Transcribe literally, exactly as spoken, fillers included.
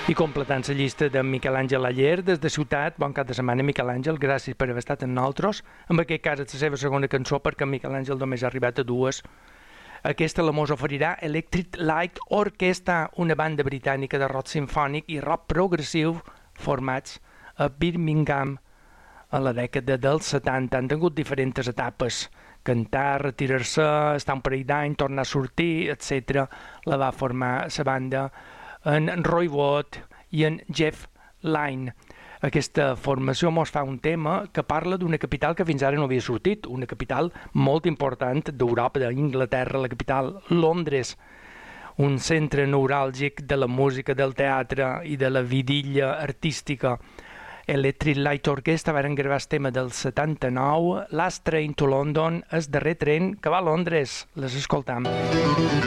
I completant la llista de Miquel Àngel Aller, des de Ciutat, bon cap de setmana, Miquel Àngel, gràcies per haver estat amb nosaltres. En aquest cas és la seva segona cançó, perquè Miquel Àngel només ha arribat a dues. Aquesta la mos oferirà Electric Light Orchestra, una banda britànica de rock simfònic i rock progressiu formats a Birmingham a la dècada dels setanta. Han tingut diferents etapes: cantar, retirar-se, estar un parell d'any, tornar a sortir, etcètera. La va formar la banda en Roy Watt i en Jeff Lynne. Aquesta formació mos fa un tema que parla d'una capital que fins ara no havia sortit, una capital molt important d'Europa, d'Inglaterra, la capital Londres, un centre neuràlgic de la música, del teatre i de la vidilla artística. Electric Light Orchestra varen gravar el tema del setanta-nou, Last Train to London, el darrer tren que va a Londres. Les escoltam.